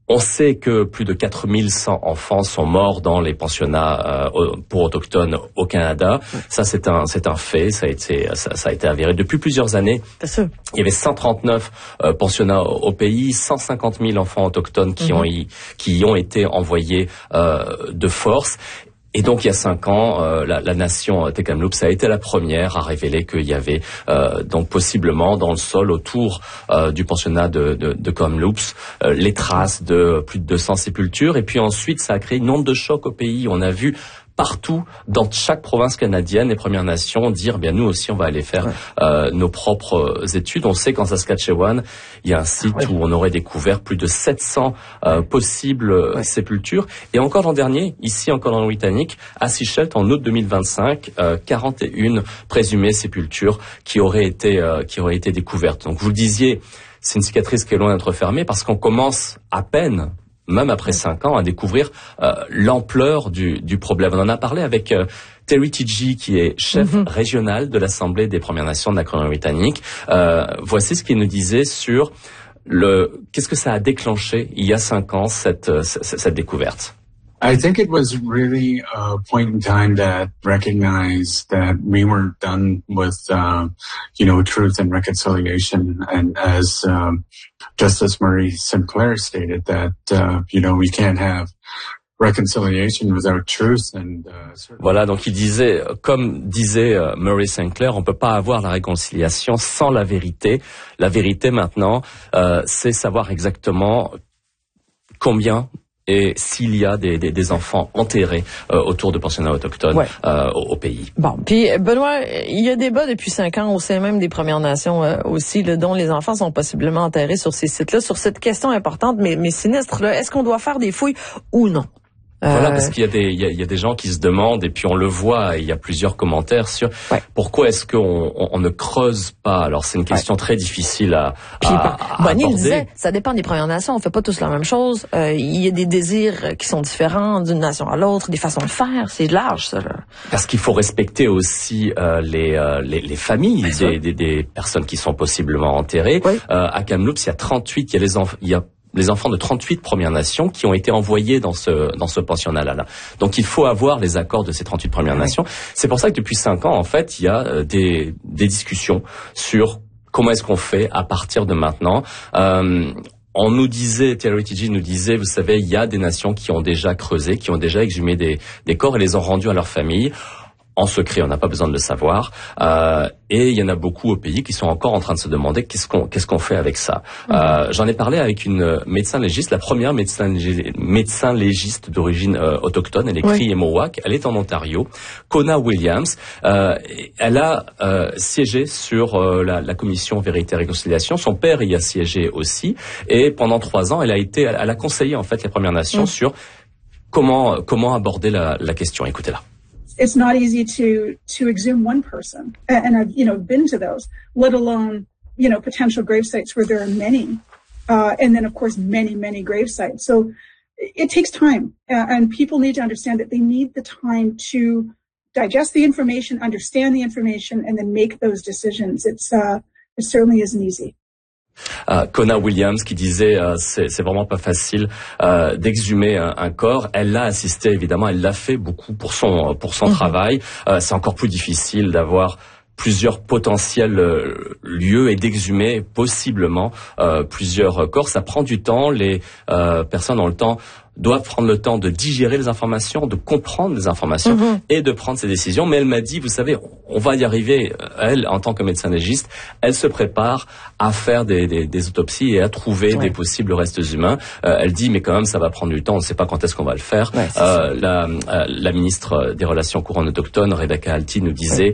On sait que plus de 4100 enfants sont morts dans les pensionnats pour autochtones au Canada. Ça, c'est un fait. Ça a été avéré depuis plusieurs années. Il y avait 139 pensionnats au pays, 150 000 enfants autochtones qui ont été envoyés de force. Et donc, il y a 5 ans, la nation Tk'emlúps a été la première à révéler qu'il y avait donc possiblement dans le sol autour du pensionnat de Kamloops les traces de plus de 200 sépultures. Et puis ensuite, ça a créé une onde de choc au pays. On a vu partout, dans chaque province canadienne, les Premières Nations dire, bien nous aussi, on va aller faire nos propres études. On sait qu'en Saskatchewan, il y a un site où on aurait découvert plus de 700 possibles sépultures. Et encore l'an dernier, ici en Colombie-Britannique, à Secheldt, en août 2025, 41 présumées sépultures qui auraient été découvertes. Donc vous le disiez, c'est une cicatrice qui est loin d'être fermée parce qu'on commence à peine, même après 5 ans, à découvrir l'ampleur du problème. On en a parlé avec Terry Tidji, qui est chef régional de l'Assemblée des Premières Nations de la Colombie-Britannique. Voici ce qu'il nous disait sur qu'est-ce que ça a déclenché il y a 5 ans, cette découverte. I think it was really a point in time that recognized that we weren't done with, truth and reconciliation. And as Justice Murray Sinclair stated, that, we can't have reconciliation without truth. Voilà, donc il disait, comme disait Murray Sinclair, on peut pas avoir la réconciliation sans la vérité. La vérité maintenant, c'est savoir exactement combien et s'il y a des enfants enterrés autour de pensionnats autochtones au pays. Bon, puis Benoît, il y a débat depuis 5 ans au sein même des Premières Nations aussi, dont les enfants sont possiblement enterrés sur ces sites-là. Sur cette question importante, mais sinistre, là, est-ce qu'on doit faire des fouilles ou non? Voilà, parce qu'il y a des gens qui se demandent, et puis on le voit, il y a plusieurs commentaires sur pourquoi est-ce qu'on ne creuse pas. Alors c'est une question très difficile à Bonnie aborder. Le disait, ça dépend des Premières Nations, on fait pas tous la même chose. Il y a des désirs qui sont différents d'une nation à l'autre, des façons de faire, c'est large ça là. Parce qu'il faut respecter aussi les familles des personnes qui sont possiblement enterrées. À Kamloops, il y a 38, il y a les enfants de 38 Premières Nations qui ont été envoyés dans ce pensionnat-là. Donc il faut avoir les accords de ces 38 Premières Nations. C'est pour ça que depuis 5 ans, en fait, il y a des discussions sur comment est-ce qu'on fait à partir de maintenant. On nous disait, Terry Tidji nous disait, vous savez, il y a des nations qui ont déjà creusé, qui ont déjà exhumé des corps et les ont rendus à leurs familles. En secret, on n'a pas besoin de le savoir. Et il y en a beaucoup au pays qui sont encore en train de se demander qu'est-ce qu'on fait avec ça. J'en ai parlé avec une médecin légiste, la première médecin légiste d'origine autochtone. Elle est Cree et Mohawk. Elle est en Ontario. Kona Williams. Elle a siégé sur la commission Vérité et Réconciliation. Son père y a siégé aussi. Et pendant 3 ans, elle a conseillé en fait les Premières Nations sur comment aborder la question. Écoutez-la. It's not easy to exhume one person. And I've, been to those, let alone, potential grave sites where there are many. And then of course, many, many grave sites. So it takes time. And people need to understand that they need the time to digest the information, understand the information, and then make those decisions. It certainly isn't easy. Kona Williams qui disait c'est vraiment pas facile d'exhumer un corps. Elle l'a assisté évidemment, elle l'a fait beaucoup pour son travail. C'est encore plus difficile d'avoir plusieurs potentiels lieux et d'exhumer possiblement plusieurs corps. Ça prend du temps. Les personnes ont le temps doivent prendre le temps de digérer les informations, de comprendre les informations et de prendre ses décisions. Mais elle m'a dit, vous savez, on va y arriver. Elle, en tant que médecin légiste, elle se prépare à faire des autopsies et à trouver des possibles restes humains. Elle dit, mais quand même, ça va prendre du temps. On ne sait pas quand est-ce qu'on va le faire. La ministre des Relations courantes autochtones, Rebecca Alty, nous disait,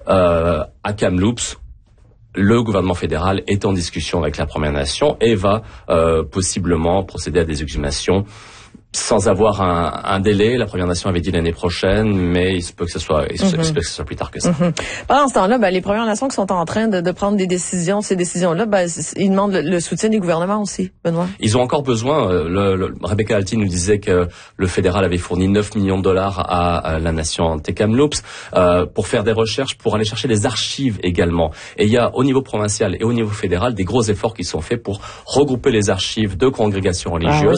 à Kamloops, le gouvernement fédéral est en discussion avec la Première Nation et va possiblement procéder à des exhumations sans avoir un délai. La Première Nation avait dit l'année prochaine, mais il se peut que ce soit plus tard que ça. Pendant ce temps-là, les Premières Nations qui sont en train de prendre des décisions, ces décisions-là, ils demandent le soutien du gouvernement aussi, Benoît. Ils ont encore besoin. Rebecca Alty nous disait que le fédéral avait fourni 9 millions de dollars à la nation Tk'emlúps pour faire des recherches, pour aller chercher des archives également. Et il y a au niveau provincial et au niveau fédéral des gros efforts qui sont faits pour regrouper les archives de congrégations religieuses.